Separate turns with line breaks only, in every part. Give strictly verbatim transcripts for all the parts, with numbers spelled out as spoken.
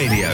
Radio.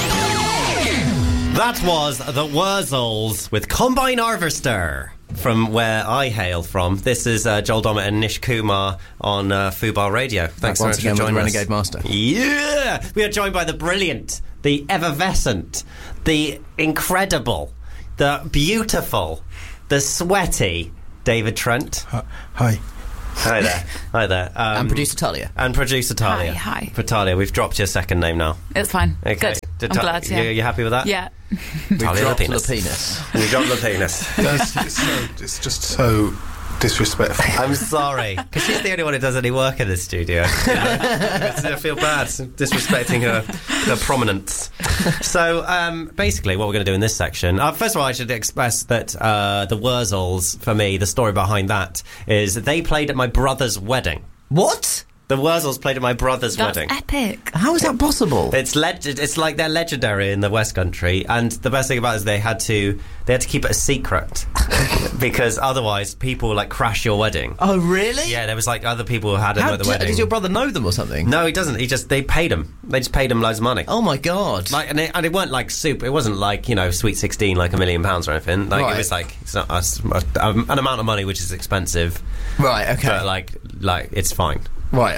That was the Wurzels with Combine Harvester from where I hail from. This is uh, Joel Dommett and Nish Kumar on uh, Fubar Radio. Thanks so much for joining us.
Renegade Master.
Yeah! We are joined by the brilliant, the effervescent, the incredible, the beautiful, the sweaty David Trent.
Uh, hi.
Hi there. Hi there. Um,
and producer Talia.
And producer Talia.
Hi, hi.
For Talia, we've dropped your second name now.
It's fine.
Okay.
Good.
Did
I'm
Ta-
glad, yeah.
You, you happy with that?
Yeah.
We've
Talia
dropped
the penis.
the penis.
We dropped the penis.
That's, it's, so, it's just so disrespectful.
I'm sorry, because she's the only one who does any work in this studio. You know? I feel bad disrespecting her, her prominence. So, um, basically, what we're going to do in this section... Uh, first of all, I should express that uh, the Wurzels, for me, the story behind that is that they played at my brother's wedding.
What?
The Wurzels played at my brother's
That's
wedding.
epic.
How is that possible?
It's leg- It's like they're legendary in the West Country, and the best thing about it is they had to they had to keep it a secret because otherwise people would, like, crash your wedding.
Oh, really?
Yeah, there was like other people who had him
How
at the
d-
wedding.
Does your brother know them or something?
No, he doesn't. He just they paid him. They just paid him loads of money.
Oh my god!
Like, and it, and it weren't like super. It wasn't like, you know, Sweet sixteen, like a million pounds or anything. Like
Right.
it was like it's not a, a, an amount of money which is expensive,
Right. Okay.
but like like it's fine.
Right.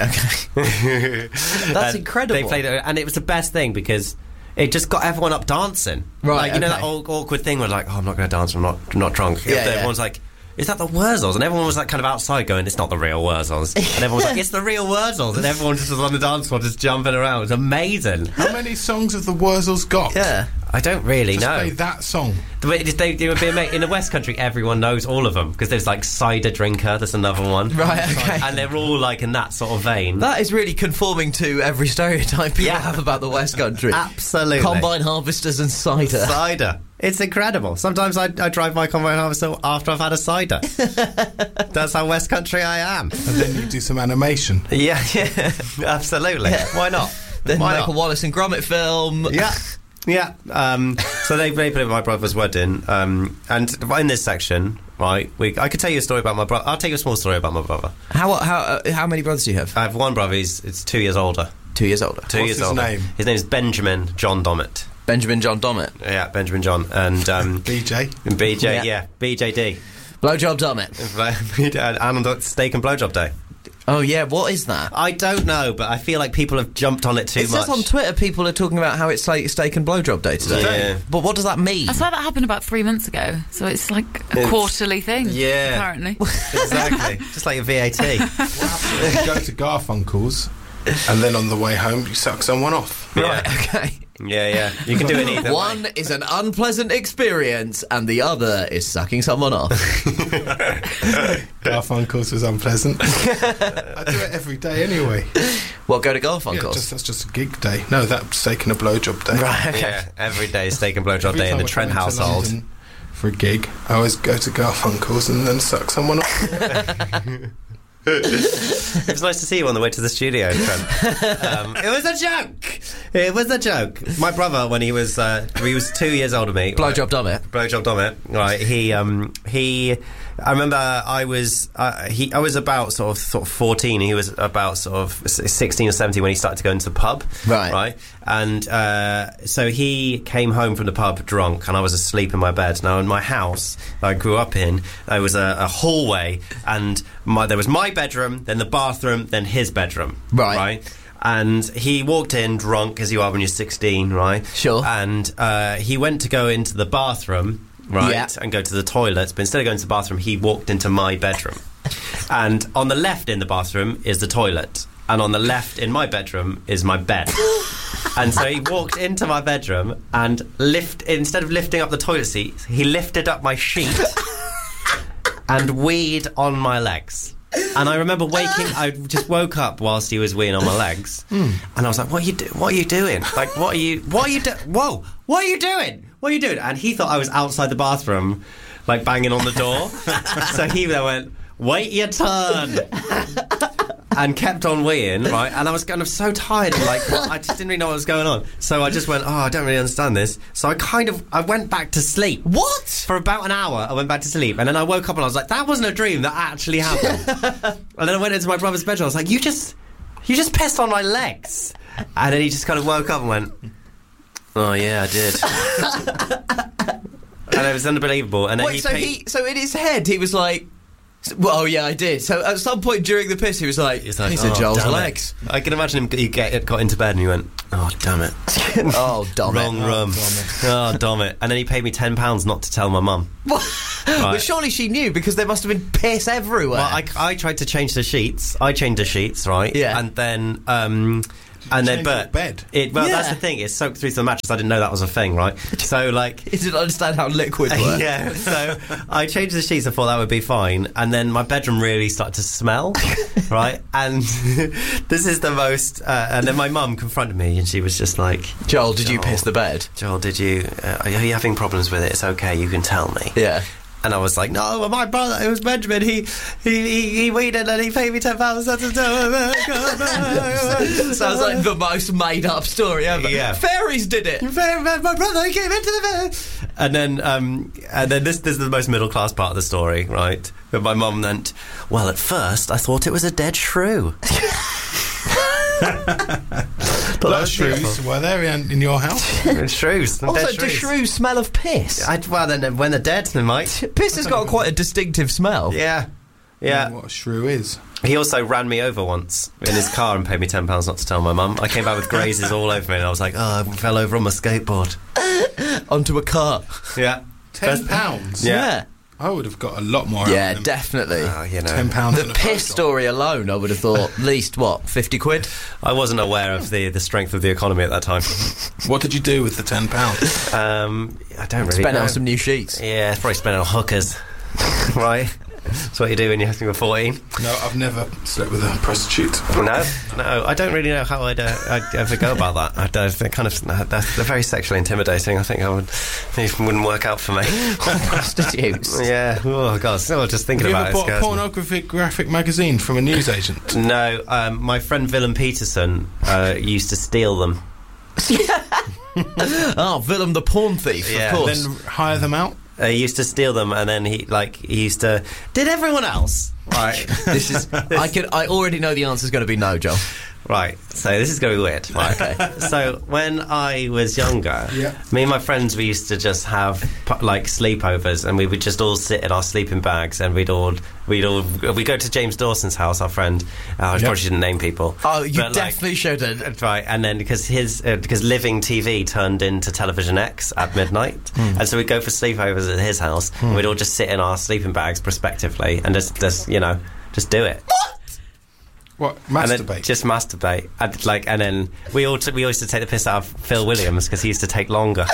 Okay. That's
And
incredible.
They played it, and it was the best thing because it just got everyone up dancing.
Right,
Like, you know
okay.
that old, awkward thing where like, oh, I'm not going to dance. I'm not I'm not drunk.
Yeah, yeah.
Everyone's like, is that the Wurzels? And everyone was like kind of outside going, it's not the real Wurzels. And everyone was like, it's the real Wurzels. And everyone just was on the dance floor just jumping around. It was amazing.
How many songs have the Wurzels got?
Yeah.
I don't really
Just
know.
play that song.
The way- They, they would be ama- in the West Country, everyone knows all of them because there's like Cider Drinker, there's another one.
Right. Okay.
And they're all like in that sort of vein.
That is really conforming to every stereotype people
Yeah.
have about the West Country.
Absolutely.
Combine harvesters and cider.
Cider. It's incredible. Sometimes I, I drive my Combine Harvester after I've had a cider. That's how West Country I am.
And then you do some animation.
Yeah, yeah, absolutely.
Yeah.
Why not?
Then
Why
make
not?
a Wallace and Gromit film.
Yeah. Yeah, um, so they, they played at my brother's wedding, um, and in this section, right, we, I could tell you a story about my brother. I'll tell you a small story about my brother.
How how uh, how many brothers do you have?
I have one brother, he's it's two years older.
Two years older.
Two
What's
years
his
older.
name?
His name is Benjamin John Dommett.
Benjamin John Dommett.
Yeah, Benjamin John. And um,
B J.
B J,
Yeah.
yeah, B J D.
Blowjob Dommett.
And on Steak and Blowjob Day.
Oh yeah, what is that?
I don't know, but I feel like people have jumped on it too
It
much.
says on Twitter people are talking about how it's like steak and blowjob day today.
Yeah.
But what does that mean?
I swear that happened about three months ago, so it's like a
It's-
quarterly thing.
Yeah.
Apparently.
Exactly. Just like a V A T.
You go to Garfunkel's, and then on the way home, you suck someone off.
Right,
Yeah.
okay.
Yeah, yeah. You can do it either
One
way.
is an unpleasant experience and the other is sucking someone off.
Garfunkel's was unpleasant. I do it every day anyway.
What, go to
Yeah,
Garfunkel's?
just, that's just a gig day. No, that's taking a blowjob day.
Right, okay.
Yeah, every day is Steak and Blowjob
Every
Day in
time
the
I
Trent
come into
household.
London for a gig, I always go to Garfunkel's and then suck someone off.
It was nice to see you on the way to the studio, Trent. Um, it was a joke. It was a joke. My brother, when he was uh, he was two years older than me.
Blowjob Dommett.
Blowjob Dommett. Right. He um he. I remember I was uh, he I was about sort of sort of fourteen. He was about sort of sixteen or seventeen when he started to go into the pub.
Right.
Right. And uh, so he came home from the pub drunk, and I was asleep in my bed. Now in my house that I grew up in, there was a, a hallway, and my, there was my bedroom, then the bathroom, then his bedroom.
Right.
Right. And he walked in drunk, as you are when you're sixteen, right?
Sure.
And uh, he went to go into the bathroom, right,
Yeah.
and go to the toilet. But instead of going to the bathroom, he walked into my bedroom. And on the left in the bathroom is the toilet. And on the left in my bedroom is my bed. And so he walked into my bedroom and lift instead of lifting up the toilet seat, he lifted up my sheet and weed on my legs. And I remember waking. I just woke up whilst he was weeing on my legs,
Hmm.
and I was like, "What are you do? What are you doing? Like, what are you? What are you doing? Whoa! What are you doing? What are you doing?" And he thought I was outside the bathroom, like banging on the door. So he then went, "Wait your turn," and kept on weeing, right? And I was kind of so tired, and like, well, I just didn't really know what was going on. So I just went, "Oh, I don't really understand this." So I kind of, I went back to sleep.
What?
For about an hour, I went back to sleep, and then I woke up and I was like, "That wasn't a dream. That actually happened." And then I went into my brother's bedroom. I was like, "You just, you just pissed on my legs." And then he just kind of woke up and went, Oh yeah, I did. And it was unbelievable. And then
Wait,
he
so
paid-
he, so in his head, he was like, well, oh, yeah, I did. So at some point during the piss, he was like,
He's like,
he said,
"Oh,
Joel's
damn it."
legs.
I can imagine him. He get, got into bed and he went, "Oh damn it,
Oh, damn
wrong
it.
room, oh damn it." And then he paid me ten pounds not to tell my mum.
But
Right.
surely she knew, because there must have been piss everywhere.
Well, I, I tried to change the sheets. I changed the sheets, right?
Yeah.
And then, um, and then,
change
but
your bed?
It, well,
Yeah.
that's the thing. It soaked through to the mattress. I didn't know that was a thing, right? So, like,
He didn't understand how liquid worked.
yeah. So I changed the sheets. I thought that would be fine. And then my bedroom really started to smell, right? And this is the most. Uh, and then my mum confronted me, and she was just like,
Joel, did you
Joel.
piss the bed?
"Joel, did you? Uh, are you having problems with it? It's okay. You can tell me."
Yeah.
And I was like, "No, well, my brother, it was Benjamin. He he he, he weeded and he paid me ten pounds."
Sounds like the most made-up story ever.
Yeah.
Fairies did it.
My brother came into the bed, and then um, and then this, this is the most middle class part of the story, right? But my mum went, "Well, at first I thought it was a dead shrew."
But those shrews were there in, in your house?
Shrews,
Also,
dead
do
shrews.
shrews smell of piss?
I, well, then when they're dead, they might.
Piss has got quite a distinctive smell.
Yeah,
I
yeah.
don't know what a shrew is.
He also ran me over once in his car and paid me ten pounds not to tell my mum. I came back with grazes all over me, and I was like, "Oh, I fell over on my skateboard."
Onto a car.
Yeah,
Ten pounds?
Yeah.
I would have got a lot more
Yeah,
out of them.
definitely.
Oh, you know.
Ten pounds.
The piss story alone, I would have thought, at least, what, fifty quid?
I wasn't aware of the, the strength of the economy at that time.
What did you do with the ten pounds?
Um, I don't really
Spent
know.
on some new sheets.
Yeah, probably spent on hookers, right? That's what you do when you're when you're fourteen.
No, I've never slept with a prostitute.
No, no, I don't really know how I'd, uh, I'd ever go about that. I don't think kind of they're, they're very sexually intimidating. I think I would it wouldn't work out for me.
Prostitutes.
Yeah. Oh god, still just thinking
Have you
about
ever
it.
bought a
scares me.
pornographic graphic magazine from a newsagent?
No, um, my friend Willem Peterson uh, used to steal them.
Oh, Willem the porn thief,
Yeah.
of course.
Then hire them out?
Uh, he used to steal them, and then he like he used to. Did everyone else? Right.
This is. I can. I already know the answer's going to be no, Joel.
Right, so this is going to be weird. Right, okay. So when I was younger,
Yeah.
me and my friends, we used to just have pu- like sleepovers, and we would just all sit in our sleeping bags, and we'd all we'd all we go to James Dawson's house, our friend. Uh, I
Yep.
probably shouldn't name people.
Oh, you
but, like,
definitely shouldn't.
That's right, and then because his uh, because Living T V turned into Television X at midnight, and so we'd go for sleepovers at his house, and we'd all just sit in our sleeping bags, prospectively, and just, just you know, just do it.
What?
And then
Masturbate?
just masturbate, and like, and then we all t- we used to take the piss out of Phil Williams because he used to take longer.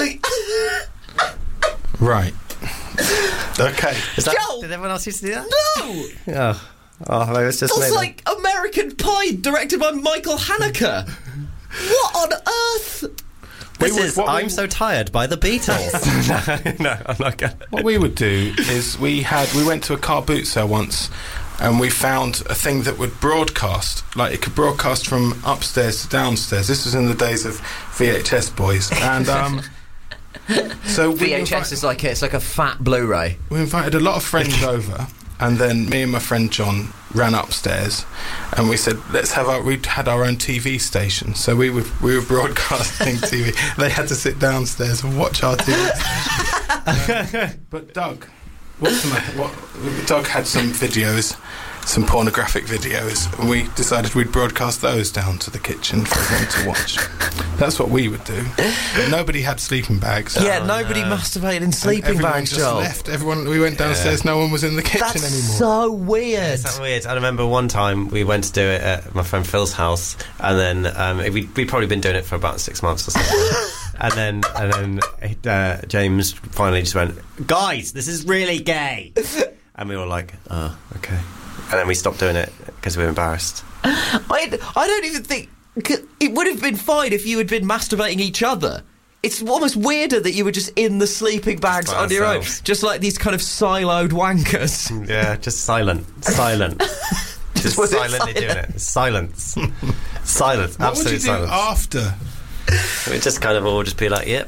Right. Okay.
Is that,
Joel!
did everyone else used to do that?
No!
Oh, oh, it was just
That's
me.
like American Pie, directed by Michael Haneke. What on earth?
This
We would-
is
what we
I'm
would-
so tired by the Beatles. no, no, I'm not going.
What we would do is we had we went to a car boot sale once, and we found a thing that would broadcast, like it could broadcast from upstairs to downstairs. This was in the days of V H S boys, and um, so we,
V H S
invi-
is like it's like a fat Blu-ray.
we invited a lot of friends over, and then me and my friend John ran upstairs, and we said, let's have our. We had our own T V station, so we were we were broadcasting T V. They had to sit downstairs and watch our T V station. But Doug. What's the matter? What, Doug had some videos, some pornographic videos, and we decided we'd broadcast those down to the kitchen for them to watch. That's what we would do. But nobody had sleeping bags.
Yeah, nobody masturbated in
And
sleeping
everyone
bags,
just
Joel.
left. Everyone, we went downstairs. No one was in the kitchen
That's
anymore.
so weird.
Is that weird? I remember one time we went to do it at my friend Phil's house, and then um, we we'd probably been doing it for about six months or something. And then, and then uh, James finally just went, "Guys, this is really gay," and we were like, "Oh, okay." And then we stopped doing it because we were embarrassed.
I, I don't even think it would have been fine if you had been masturbating each other. It's almost weirder that you were just in the sleeping bags
By
on your own,
ourselves.
just like these kind of siloed wankers.
Yeah, just silent, silent, just
Was it
silently doing
silent?
it. Silence, silence,
What would
absolute
you do
silence.
after?
We just kind of all just be like, "Yep."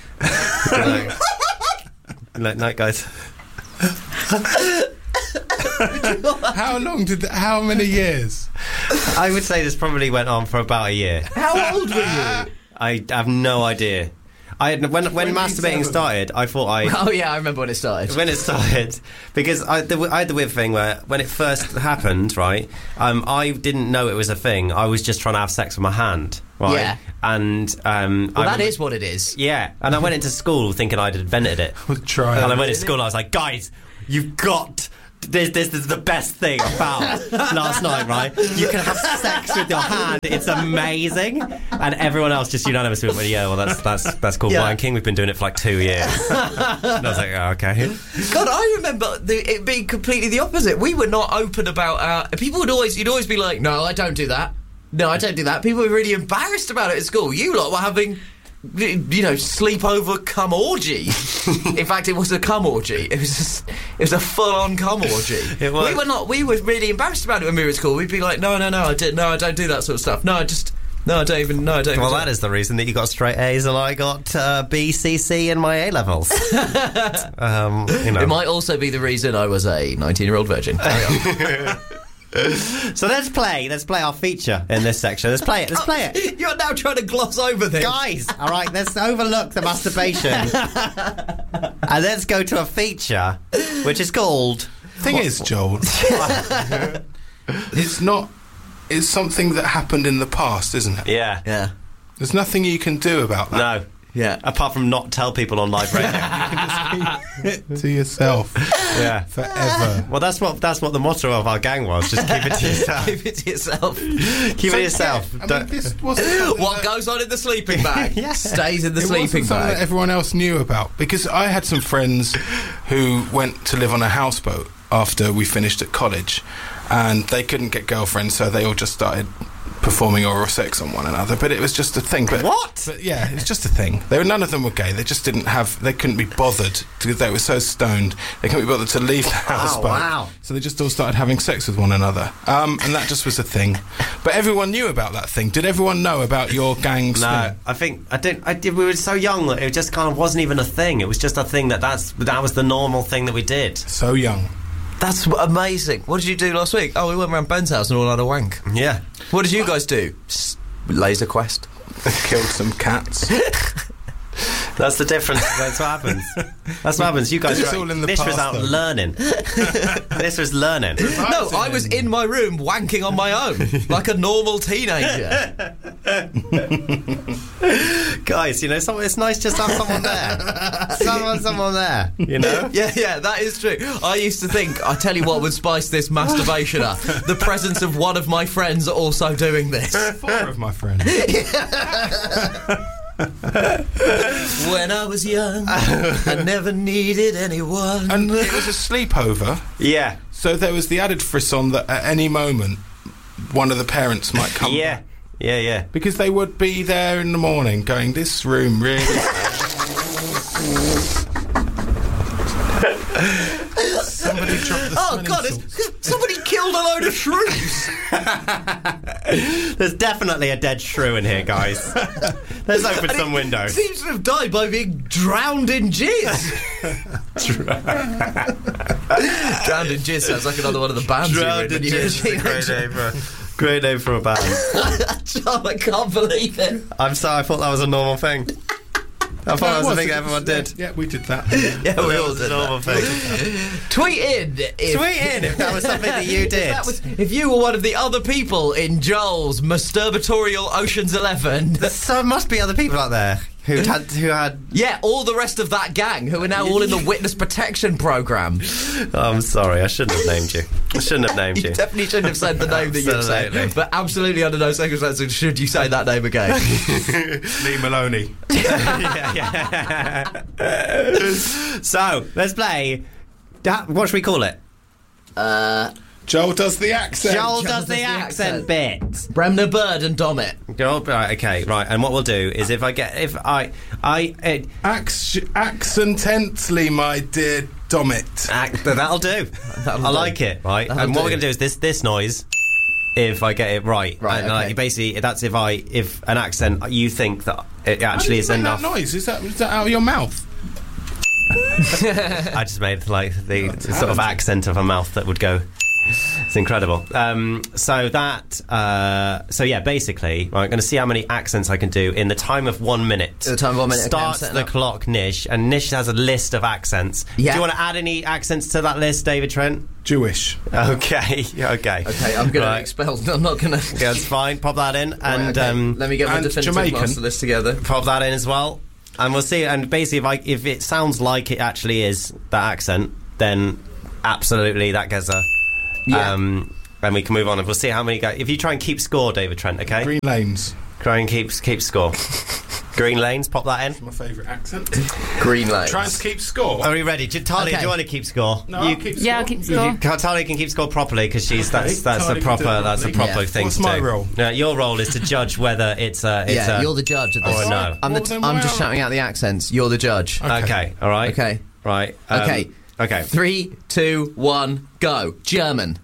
like, like, night, guys.
How long did? Th- how many years?
I would say this probably went on for about a year.
How old were you?
I have no idea. I had, when when masturbating started, I thought I.
Oh yeah, I remember when it started.
When it started, because I, the, I had the weird thing where when it first happened, right, um, I didn't know it was a thing. I was just trying to have sex with my hand, right?
Yeah.
And um,
Well,
I
that
remember-
is what it is.
Yeah, and I went into school thinking I'd invented it.
Try.
And I went to school and I was like, guys, you've got... This, this is the best thing I found last night, right? You can have sex with your hand. It's amazing. And everyone else just unanimously went, yeah, well, that's that's that's called
Yeah.
wanking. We've been doing it for like two years. And I was like, oh, okay.
God, I remember the, it being completely the opposite. We were not open about our... People would always... You'd always be like, no, I don't do that. No, I don't do that. People were really embarrassed about it at school. You lot were having... You know, sleepover cum orgy. In fact, it was a cum orgy. It was just, it was a full-on cum orgy.
It was.
We were not. We were really embarrassed about it when we were at school. We'd be like, no, no, no, I did, no, I don't do that sort of stuff. No, I just, no, I don't even, no, I don't.
Well,
even
that is the reason that you got straight A's and I got uh, B, C, C in my A levels. um, you know.
It might also be the reason I was a nineteen-year-old virgin. Carry on.
So let's play. Let's play our feature in this section. Let's play it. Let's play it.
You're now trying to gloss over this.
Guys, all right, let's overlook the masturbation and let's go to a feature which is called...
Thing is, Joel, it's not. It's something that happened in the past, isn't it?
Yeah.
Yeah.
There's nothing you can do about that.
No.
Yeah.
Apart from not tell people on live radio.
To yourself
Yeah.
forever.
Well, that's what that's what the motto of our gang was. Just keep it to yourself.
Keep it to yourself.
Keep it to yourself.
I mean,
Don't-
this wasn't something
What
that-
goes on in the sleeping bag
Yeah.
stays in the
It
sleeping
wasn't something that
bag.
everyone else knew about, because I had some friends who went to live on a houseboat after we finished at college, and they couldn't get girlfriends, so they all just started performing oral sex on one another. But it was just a thing. But
What?
But yeah, it's just a thing. They were none of them were gay. They just didn't have. They couldn't be bothered because they were so stoned. They couldn't be bothered to leave the houseboat.
wow.
So they just all started having sex with one another, um, and that just was a thing. But everyone knew about that thing. Did everyone know about your gang's
No,
thing?
I think I didn't. I did. We were so young that it just kind of wasn't even a thing. It was just a thing that that's that was the normal thing that we did.
So young.
That's amazing. What did you do last week? Oh, we went around Ben's house and all had a wank.
Yeah.
What did you guys do? S- Laser Quest.
Killed some cats.
That's the difference. That's what happens. That's what happens. You guys
It's
were,
all in the
this was
past,
out
though.
learning. This was learning.
No, I was in my room wanking on my own, like a normal teenager.
Guys, you know, some, it's nice just to have someone there. Someone, someone there, you know?
Yeah, yeah, that is true. I used to think, I tell you what would spice this masturbation up. The presence of one of my friends also doing this.
Four of my friends.
When I was young, I never needed anyone.
And it was a sleepover,
Yeah.
so there was the added frisson that at any moment one of the parents might come
Yeah.
back.
Yeah, yeah.
Because they would be there in the morning going, this room really... Somebody dropped the
Oh
smelling
God!
salts.
It's, somebody killed a load of shrews.
There's definitely a dead shrew in here, guys. Let's open some windows.
Seems to have died by being drowned in jizz. Drowned in jizz sounds like another one of the bands you were in when you were a teenager.
for, great name for a band.
John, I can't believe it.
I'm sorry, I thought that was a normal thing. I thought that was a thing
it
everyone
was-
did.
Yeah, we did that.
Yeah, we all
It was a
did
normal
that.
thing.
Tweet in. If,
Tweet in if that was something that you
If,
did.
that was, if you were one of the other people in Joel's masturbatorial Ocean's Eleven.
So there must be other people out there who had who had.
Yeah, all the rest of that gang who are now all in the witness protection program.
Oh, I'm sorry, I shouldn't have named you. I shouldn't have named
You
you.
definitely shouldn't have said the name that you've said,
Absolutely.
but absolutely under no circumstances should you say that name again.
Lee Maloney.
yeah, yeah. So let's play. da- What should we call it?
Joel does the accent.
Joel
Joel
does
does
the
the
accent bit.
Bremner Bird and Domit.
Oh, right, okay, right. And what we'll do is if I get if I I it,
Acc- accentently, my dear Domit.
act, that'll do.
That'll
I
do.
like it. Right.
That'll
and what
do.
we're gonna do is this this noise. If I get it right,
Right,
and like,
okay.
basically that's if I if an accent you think that it actually is
How do you make
enough.
that noise? Is that, is that out of your mouth?
I just made like the sort of accent of a mouth that would go. It's incredible. Um, so that, uh, so yeah, basically, right, I'm going to see how many accents I can do in the time of one minute.
In the time of one minute.
Starts
okay,
the
up.
clock, Nish, and Nish has a list of accents.
Yeah.
Do you want to add any accents to that list, David Trent?
Jewish.
Okay, okay.
Okay, I'm going
Right.
to expel. I'm not going to.
Yeah, that's fine. Pop that in, and
Right, okay.
um,
let me get my
and
definitive
Jamaican.
master list together.
pop that in as well, and we'll see. And basically, if I, if it sounds like it actually is that accent, then absolutely that gets a.
Yeah.
Um, and we can move on, and we'll see how many go. If you try and keep score, David Trent, okay?
Green Lanes.
Try and keep keep score. Green Lanes, pop that in.
My favourite accent.
Green Lanes.
Trying to keep score.
Are we ready? Do- Talia,
Okay.
do you want to keep score?
No,
you,
I'll keep score.
Yeah, I'll keep
You,
score.
you, Talia can keep score properly because she's
Okay,
that's that's
Talia
a
can
proper
do it
that's a
properly.
proper
Yeah.
thing
What's
to
my
do.
role?
No, your role is to judge whether it's a. It's
Yeah,
a,
you're the judge of this.
or no.
I'm, the
Well,
t-
then
I'm
why
just
are-
shouting out the accents. You're the judge.
Okay.
Okay, all right.
Okay.
Right. um,
Okay.
Okay.
Three, two, one, go. German.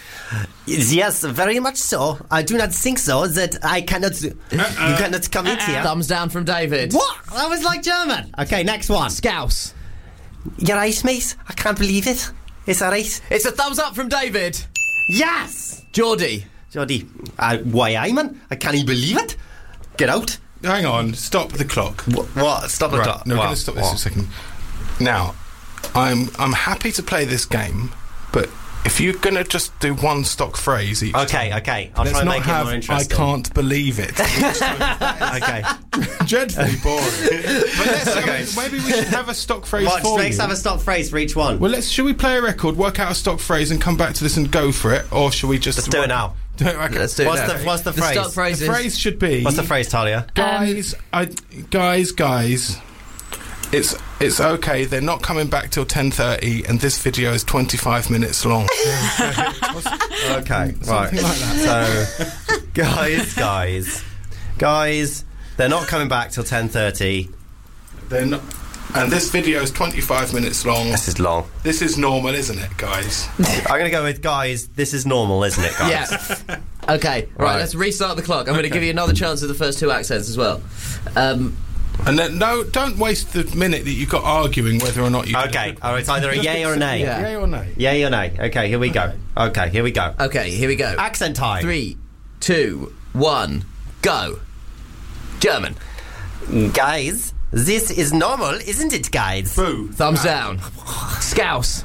Yes, very much so. I do not think so. That I cannot. You cannot come in here.
Thumbs down from David.
What? That was like German. Okay, next one.
Scouse.
You're right, mate. I can't believe it. It's alright.
It's a thumbs up from David.
Yes.
Geordie.
Jody, uh, why I man? I can't even believe it. Get out.
Hang on, stop the clock.
What? what? Stop the
Right,
clock.
no, we're
What?
going to stop this
What?
a second. Now, I'm I'm happy to play this game, but if you're going to just do one stock phrase each
Okay,
time,
okay. I'll
let's
try and
not
make it
have
more
I
interesting.
can't believe it.
Okay.
Dreadfully boring. But let's, I
Okay.
mean, maybe we should have a stock phrase
What?
for
Let's
you.
have a stop phrase for each one.
Well, let's. Should we play a record, work out a stock phrase, and come back to this and go for it, or should we just
Let's do it now.
Do it, okay.
Let's do
What's
it
the
now.
What's the
The
phrase?
stock phrase
The
is...
phrase should be.
What's the phrase, Talia?
Guys, I, guys, guys. It's it's okay. They're not coming back till ten thirty, and this video is twenty-five minutes long.
Okay, right.
Something like that.
So, guys, guys, guys, they're not coming back till ten thirty.
They're not, and this video is twenty-five minutes long.
This is long.
This is normal, isn't it, guys?
I'm going to go with guys. This is normal, isn't it, guys?
Yeah. Okay, right,
Right.
let's restart the clock. I'm going to
Okay.
give you another chance at the first two accents as well. Um,
And then no, don't waste the minute that you've got arguing whether or not you.
Okay. All right. It's either a yay or a nay.
Yeah.
Yay or nay?
Yay or nay. Okay. Here we go. Okay. Here we go.
okay, here we go.
Accent time.
Three, two, one, go. German.
Guys, this is normal, isn't it, guys?
Boo.
Thumbs down. Scouse.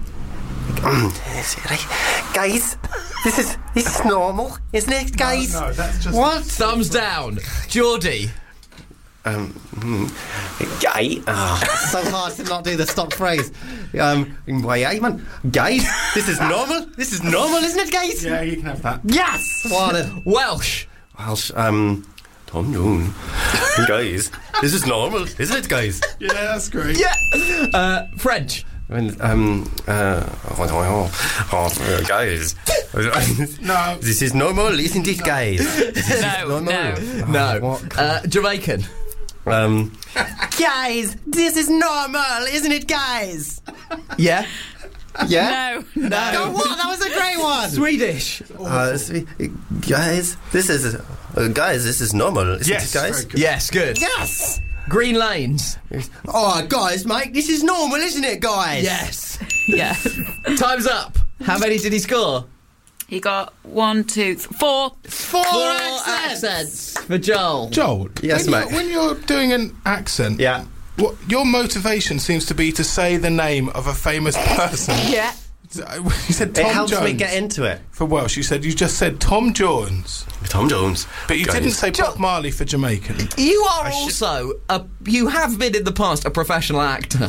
Guys, this is this is normal, isn't it, guys?
No, that's just.
What?
Thumbs down. Geordie.
Um, mm, guy. Oh, so hard to not do the stock phrase. Um, why, aye, man. Guys, this is normal. This is normal, isn't it, guys?
Yeah, you can have that.
Yes. What? A,
Welsh.
Welsh. Um, Tom Jones. Guys, this is normal, isn't it, guys?
Yeah, that's great.
Yeah. Uh, French.
And, um, uh, oh, oh, oh, guys.
No.
This is normal, isn't it, guys? This is
No,
normal.
no.
Oh,
No.
what?
Uh, Jamaican.
Um, guys, this is normal, isn't it, guys?
Yeah.
Yeah?
No.
No.
Oh, what? That was a great one.
Swedish.
Uh, swe- guys, this is uh, guys, this is normal, isn't
Yes,
it, guys?
very good.
Yes, good.
Yes.
Green Lanes.
Oh, guys, mate, this is normal, isn't it, guys?
Yes.
Yeah.
Time's up. How many did he score?
He got one, two, th- four.
Four,
Four
accents.
accents for Joel.
Joel.
Yes,
when
mate.
You're, when you're doing an accent,
Yeah.
what your motivation seems to be to say the name of a famous person.
Yeah.
You said Tom
It helps
Jones.
me get into it.
For Welsh, you said you just said Tom Jones,
Tom Jones.
but you
Guys.
didn't say Bob Marley for Jamaican.
You are
I should-
also a. You have been in the past a professional actor.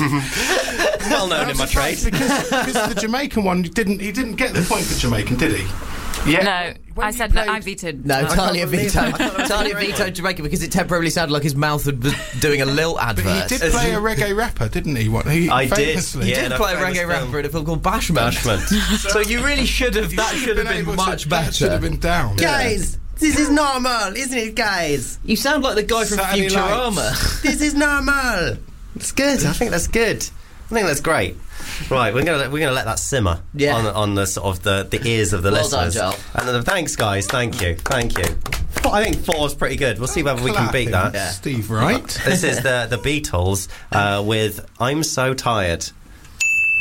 well known in my trade.
because, because the Jamaican one you didn't. He didn't get the point for Jamaican, did he? Yeah.
No,
When
I
you
said no.
played-
I vetoed.
No,
Uh,
Talia
believe
vetoed.
it. I thought it was
Talia
a great
vetoed
one.
Jamaica because it temporarily sounded like his mouth was doing a lilt
But
advert.
he did play a reggae rapper, didn't he? What he
I did,
famously.
He
yeah.
did
in a
play a
famous
reggae
film.
rapper in a film called Bashment.
Bashment.
So you really should have. That
You
should have been
able to-
much
That should have
better.
been down.
Guys, this is normal, isn't it, guys?
You sound like the guy from
Saturday
Futurama.
This is normal. It's good. I think that's good. I think that's great. Right, we're gonna we're gonna let that simmer
Yeah.
on on the sort of the, the ears of the
Well done,
listeners.
Joel.
And uh, thanks, guys. Thank you. Thank you. I think four's pretty good. We'll see whether we can beat that.
Steve, right?
This is the the Beatles uh, with "I'm So Tired."